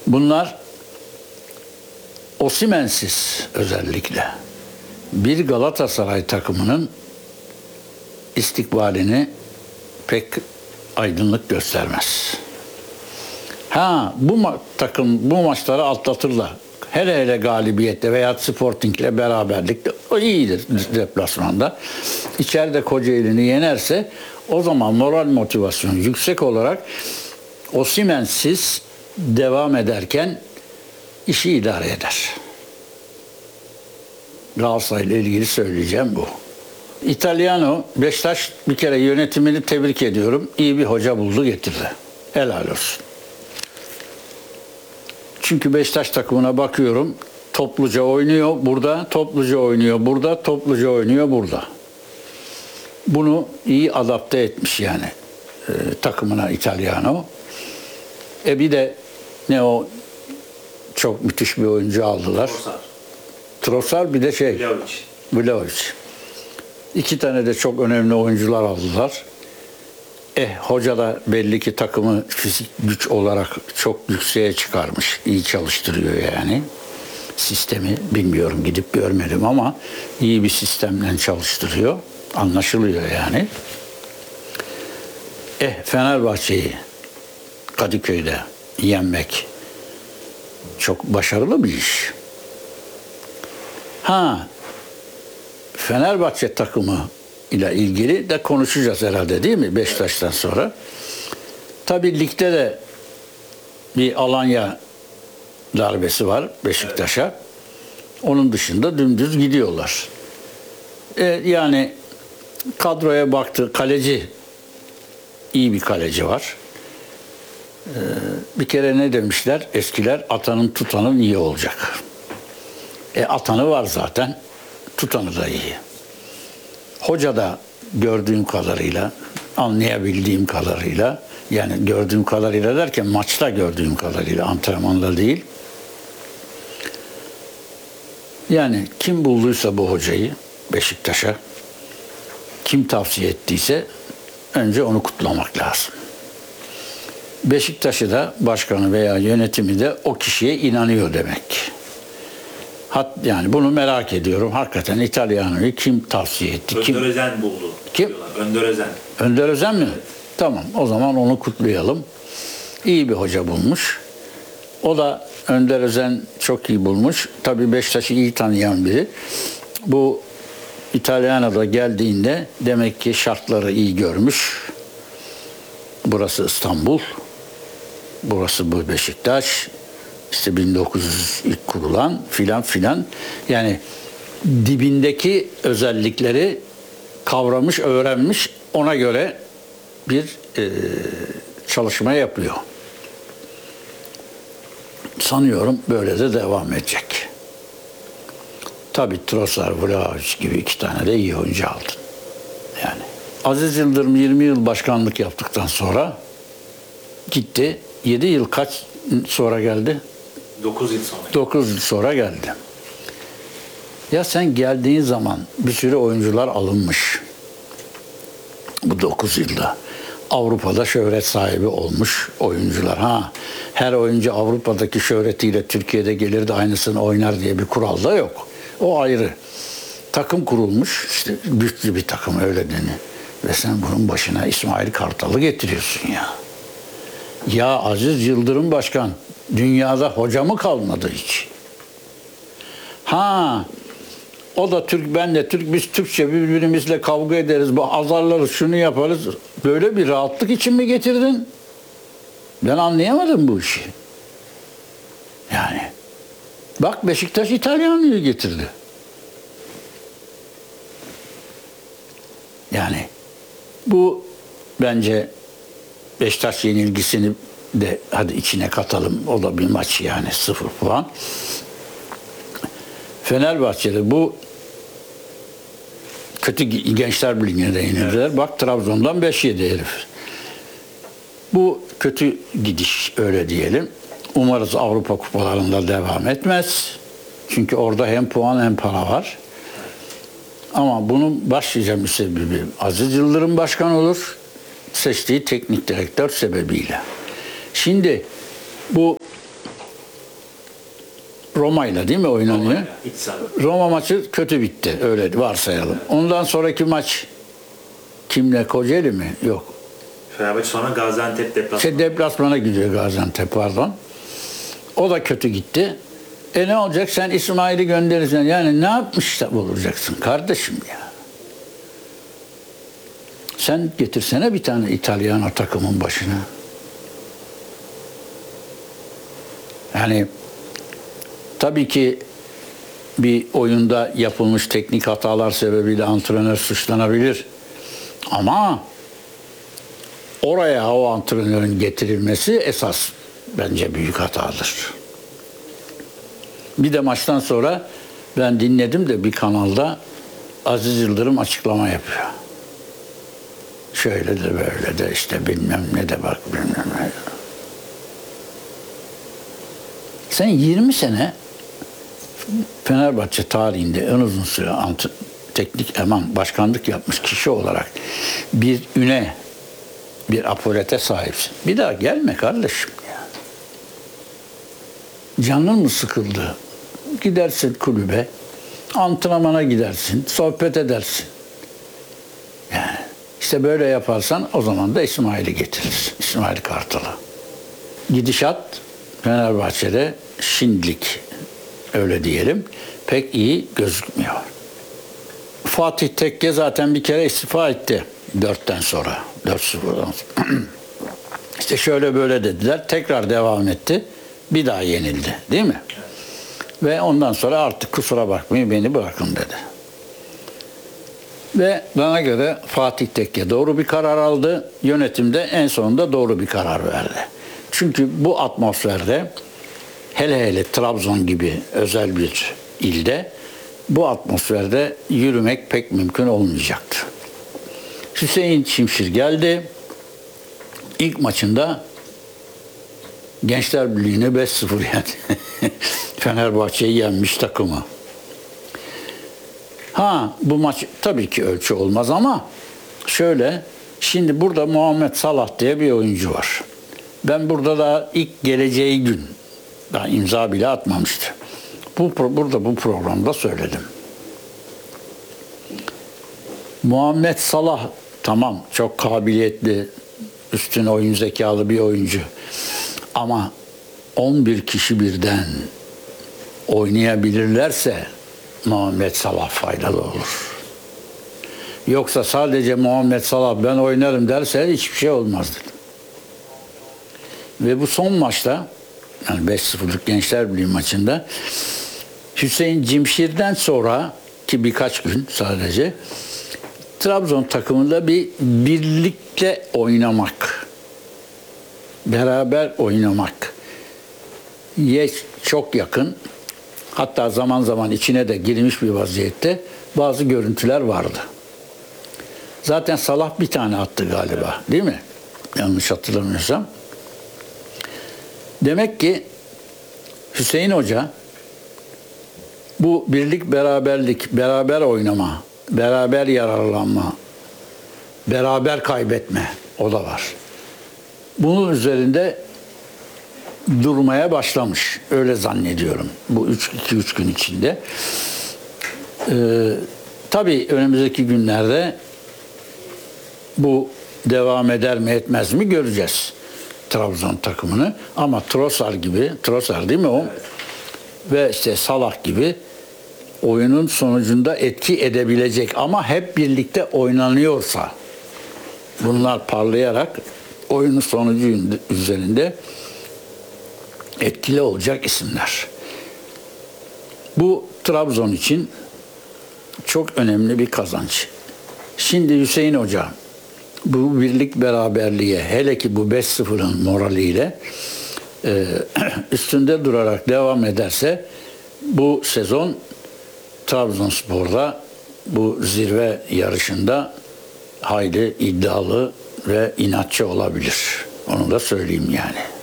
Bunlar Osimhen'siz özellikle bir Galatasaray takımının istikbalini pek aydınlık göstermez. Bu maçları atlatırlar. Hele galibiyette veya Sporting'le beraberlikle o iyidir deplasmanda. İçeride Kocaeli'ni yenerse o zaman moral motivasyonu yüksek olarak Osimhen'siz devam ederken işi idare eder. Galatasaray'la ilgili söyleyeceğim bu. Italiano, Beşiktaş bir kere yönetimini tebrik ediyorum. İyi bir hoca buldu getirdi. Helal olsun. Çünkü Beşiktaş takımına bakıyorum. Topluca oynuyor burada, topluca oynuyor burada, topluca oynuyor burada. Bunu iyi adapte etmiş yani takımına Italiano. Bir de çok müthiş bir oyuncu aldılar. Trossard bir de Vlahovic. İki tane de çok önemli oyuncular aldılar. Hoca da belli ki takımı fizik güç olarak çok yükseğe çıkarmış. İyi çalıştırıyor yani. Sistemi bilmiyorum, gidip görmedim ama iyi bir sistemle çalıştırıyor. Anlaşılıyor yani. Fenerbahçe'yi Kadıköy'de yenmek çok başarılı bir iş. Fenerbahçe takımı ile ilgili de konuşacağız herhalde değil mi Beşiktaş'tan sonra? Tabii ligde de bir Alanya darbesi var Beşiktaş'a. Onun dışında dümdüz gidiyorlar. Yani kadroya baktı, kaleci iyi bir kaleci var. Bir kere ne demişler eskiler? Atanın tutanın iyi olacak. Atanı var zaten, tutanı da iyi. Hoca da gördüğüm kadarıyla, anlayabildiğim kadarıyla, yani gördüğüm kadarıyla derken maçta gördüğüm kadarıyla, antrenmanda değil. Yani kim bulduysa bu hocayı Beşiktaş'a, kim tavsiye ettiyse önce onu kutlamak lazım. Beşiktaş'ı da başkanı veya yönetimi de o kişiye inanıyor demek. Yani bunu merak ediyorum. Hakikaten İtalyana'yı kim tavsiye etti? Önder Özen buldu. Kim? Önder Özen. Önder Özen mi? Evet. Tamam. O zaman onu kutlayalım. İyi bir hoca bulmuş. O da Önder Özen çok iyi bulmuş. Tabii Beşiktaş'ı iyi tanıyan biri. Bu İtalyana'da geldiğinde demek ki şartları iyi görmüş. Burası İstanbul. Burası bu Beşiktaş. İşte 1900 ilk kurulan filan. Yani dibindeki özellikleri kavramış, öğrenmiş. Ona göre bir çalışma yapıyor. Sanıyorum böyle de devam edecek. Tabii Trossard, Vlahovic gibi iki tane de iyi oyuncu aldın. Yani Aziz Yıldırım 20 yıl başkanlık yaptıktan sonra gitti. 7 yıl kaç sonra geldi? 9 yıl sonra. 9 yıl sonra geldi. Ya sen geldiğin zaman bir sürü oyuncular alınmış. Bu 9 yılda. Avrupa'da şöhret sahibi olmuş oyuncular. Her oyuncu Avrupa'daki şöhretiyle Türkiye'de gelir de aynısını oynar diye bir kural da yok. O ayrı. Takım kurulmuş. İşte güçlü bir takım öyle deniyor. Ve sen bunun başına İsmail Kartal'ı getiriyorsun ya. Ya Aziz Yıldırım Başkan, dünyada hoca mı kalmadı hiç? O da Türk, ben de Türk, biz Türkçe birbirimizle kavga ederiz, azarlarız, şunu yaparız. Böyle bir rahatlık için mi getirdin? Ben anlayamadım bu işi. Yani. Bak Beşiktaş İtalyanlı'yı getirdi. Yani bu bence Beşiktaş yenilgisini de hadi içine katalım. O da bir maç yani 0 puan. Fenerbahçe'de bu kötü Gençler Birliği'ne yenildiler. Evet. Bak Trabzon'dan 5-7 herif. Bu kötü gidiş öyle diyelim. Umarız Avrupa kupalarında devam etmez. Çünkü orada hem puan hem para var. Ama bunun başlıca müsebbibi Aziz Yıldırım Başkan olur. Seçtiği teknik direktör sebebiyle. Şimdi bu Roma'yla değil mi oynanıyor? Roma'yla, iç sahada. Roma maçı kötü bitti. Öyle varsayalım. Ondan sonraki maç kimle? Kocaeli mi? Yok. Fenerbahçe sonra Gaziantep deplasmanı. Deplasmana gidiyor Gaziantep, pardon. O da kötü gitti. Ne olacak? Sen İsmail'i gönderirsen yani ne yapmış da olacaksın kardeşim ya. Sen getirsene bir tane İtalyan takımın başına. Yani tabii ki bir oyunda yapılmış teknik hatalar sebebiyle antrenör suçlanabilir. Ama oraya o antrenörün getirilmesi esas bence büyük hatadır. Bir de maçtan sonra ben dinledim de bir kanalda Aziz Yıldırım açıklama yapıyor. Şöyle de böyle de işte bilmem ne de bak bilmem ne. Sen 20 sene Fenerbahçe tarihinde en uzun süre teknik başkanlık yapmış kişi olarak bir üne, bir apolete sahipsin. Bir daha gelme kardeşim ya. Canın mı sıkıldı? Gidersin kulübe, antrenmana gidersin, sohbet edersin. Yani işte böyle yaparsan o zaman da İsmail'i getirirsin. İsmail Kartal'ı. Gidişat Fenerbahçe'de şimdilik öyle diyelim pek iyi gözükmüyor. Fatih Tekke zaten bir kere istifa etti 4'ten sonra. 4-0'dan sonra. İşte şöyle böyle dediler. Tekrar devam etti. Bir daha yenildi. Değil mi? Ve ondan sonra artık kusura bakmayın beni bırakın dedi. Ve bana göre Fatih Tekke doğru bir karar aldı. Yönetimde en sonunda doğru bir karar verdi. Çünkü bu atmosferde hele Trabzon gibi özel bir ilde bu atmosferde yürümek pek mümkün olmayacaktı. Hüseyin Çimşir geldi. İlk maçında Gençler Birliği'ni 5-0 yendi. Fenerbahçe'yi yenmiş takımı. Bu maç tabii ki ölçü olmaz ama şöyle, şimdi burada Muhammed Salah diye bir oyuncu var. Ben burada da ilk geleceği gün, daha imza bile atmamıştı. Burada bu programda söyledim. Muhammed Salah tamam çok kabiliyetli, üstün oyun zekalı bir oyuncu. Ama 11 kişi birden oynayabilirlerse Muhammed Salah faydalı olur. Yoksa sadece Muhammed Salah ben oynarım derse hiçbir şey olmaz dedim. Ve bu son maçta yani 5-0'lık Gençler Birliği maçında Hüseyin Cimşir'den sonra ki birkaç gün sadece Trabzon takımında bir birlikte oynamak, beraber oynamak çok yakın, hatta zaman zaman içine de girmiş bir vaziyette bazı görüntüler vardı. Zaten Salah bir tane attı galiba, değil mi? Yanlış hatırlamıyorsam. Demek ki Hüseyin Hoca bu birlik, beraberlik, beraber oynama, beraber yararlanma, beraber kaybetme o da var. Bunun üzerinde durmaya başlamış. Öyle zannediyorum. Bu 2-3 gün içinde. Tabii önümüzdeki günlerde bu devam eder mi etmez mi göreceğiz. Trabzon takımını. Ama Trossard değil mi o? Evet. Ve işte Salah gibi oyunun sonucunda etki edebilecek ama hep birlikte oynanıyorsa bunlar parlayarak oyunun sonucu üzerinde etkili olacak isimler. Bu Trabzon için çok önemli bir kazanç. Şimdi Hüseyin Hoca bu birlik beraberliğe hele ki bu 5-0'ın moraliyle üstünde durarak devam ederse bu sezon Trabzonspor'da bu zirve yarışında hayli iddialı ve inatçı olabilir. Onu da söyleyeyim yani.